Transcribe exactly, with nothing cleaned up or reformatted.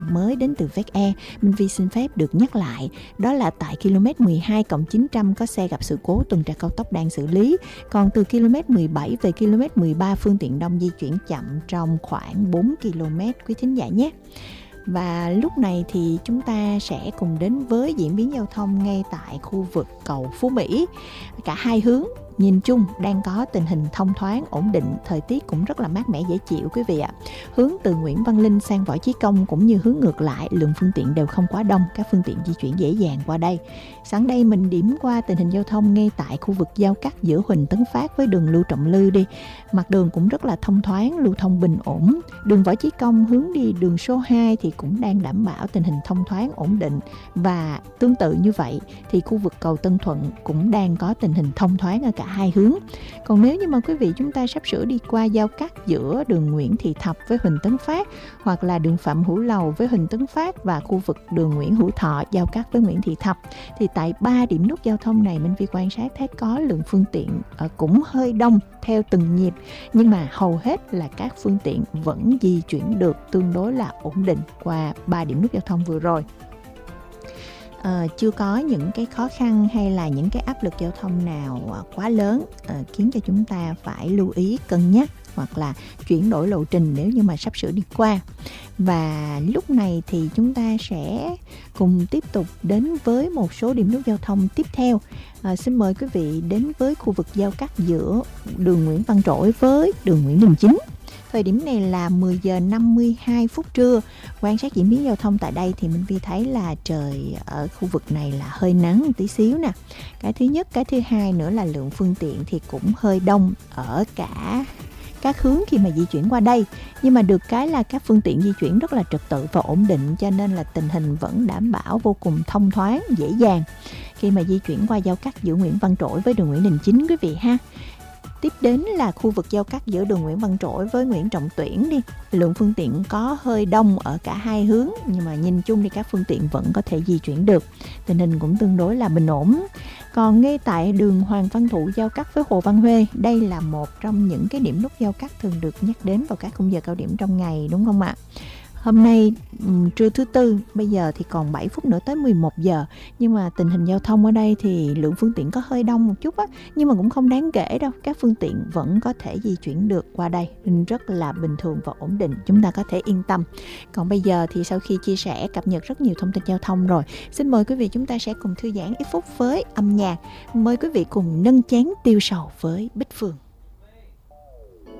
mới đến từ vét e. Minh Vi xin phép được nhắc lại, đó là tại km mười hai cộng chín trăm có xe gặp sự cố tuần tra cao tốc đang xử lý. Còn từ km mười bảy về km mười ba phương tiện đông di chuyển chậm trong khoảng bốn ki lô mét quý thính giả nhé. Và lúc này thì chúng ta sẽ cùng đến với diễn biến giao thông ngay tại khu vực cầu Phú Mỹ. Cả hai hướng nhìn chung đang có tình hình thông thoáng, ổn định, thời tiết cũng rất là mát mẻ dễ chịu quý vị ạ. Hướng từ Nguyễn Văn Linh sang Võ Chí Công cũng như hướng ngược lại, lượng phương tiện đều không quá đông, các phương tiện di chuyển dễ dàng qua đây. Sẵn đây mình điểm qua tình hình giao thông ngay tại khu vực giao cắt giữa Huỳnh Tấn Phát với đường Lưu Trọng Lư đi. Mặt đường cũng rất là thông thoáng, lưu thông bình ổn. Đường Võ Chí Công hướng đi đường số hai thì cũng đang đảm bảo tình hình thông thoáng, ổn định. Và tương tự như vậy thì khu vực cầu Tân Thuận cũng đang có tình hình thông thoáng ở cả hai hướng. Còn nếu như mà quý vị chúng ta sắp sửa đi qua giao cắt giữa đường Nguyễn Thị Thập với Huỳnh Tấn Phát, hoặc là đường Phạm Hữu Lầu với Huỳnh Tấn Phát và khu vực đường Nguyễn Hữu Thọ giao cắt với Nguyễn Thị Thập, thì tại ba điểm nút giao thông này Minh Vi quan sát thấy có lượng phương tiện cũng hơi đông theo từng nhịp, nhưng mà hầu hết là các phương tiện vẫn di chuyển được tương đối là ổn định qua ba điểm nút giao thông vừa rồi. À, chưa có những cái khó khăn hay là những cái áp lực giao thông nào quá lớn à, khiến cho chúng ta phải lưu ý cân nhắc hoặc là chuyển đổi lộ trình nếu như mà sắp sửa đi qua. Và lúc này thì chúng ta sẽ cùng tiếp tục đến với một số điểm nút giao thông tiếp theo. À, xin mời quý vị đến với khu vực giao cắt giữa đường Nguyễn Văn Trỗi với đường Nguyễn Đình Chính. Thời điểm này là mười giờ năm mươi hai phút trưa. Quan sát diễn biến giao thông tại đây thì Minh Vi thấy là trời ở khu vực này là hơi nắng một tí xíu nè. Cái thứ nhất, cái thứ hai nữa là lượng phương tiện thì cũng hơi đông ở cả các hướng khi mà di chuyển qua đây. Nhưng mà được cái là các phương tiện di chuyển rất là trật tự và ổn định, cho nên là tình hình vẫn đảm bảo vô cùng thông thoáng, dễ dàng khi mà di chuyển qua giao cắt giữa Nguyễn Văn Trỗi với đường Nguyễn Đình Chính quý vị ha. Tiếp đến là khu vực giao cắt giữa đường Nguyễn Văn Trỗi với Nguyễn Trọng Tuyển đi. Lượng phương tiện có hơi đông ở cả hai hướng, nhưng mà nhìn chung thì các phương tiện vẫn có thể di chuyển được. Tình hình cũng tương đối là bình ổn. Còn ngay tại đường Hoàng Văn Thụ giao cắt với Hồ Văn Huê, đây là một trong những cái điểm nút giao cắt thường được nhắc đến vào các khung giờ cao điểm trong ngày, đúng không ạ? Hôm nay trưa thứ tư, bây giờ thì còn bảy phút nữa tới mười một giờ. Nhưng mà tình hình giao thông ở đây thì lượng phương tiện có hơi đông một chút á, nhưng mà cũng không đáng kể đâu. Các phương tiện vẫn có thể di chuyển được qua đây, nên rất là bình thường và ổn định, chúng ta có thể yên tâm. Còn bây giờ thì sau khi chia sẻ cập nhật rất nhiều thông tin giao thông rồi, xin mời quý vị chúng ta sẽ cùng thư giãn ít phút với âm nhạc. Mời quý vị cùng nâng chén tiêu sầu với Bích Phương.